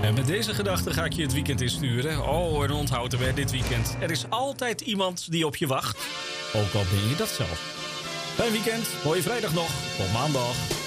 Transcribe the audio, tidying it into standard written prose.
En met deze gedachte ga ik je het weekend insturen. Oh, en onthoud er dit weekend. Er is altijd iemand die op je wacht. Ook al ben je dat zelf. Fijn weekend, mooie vrijdag nog. Tot maandag.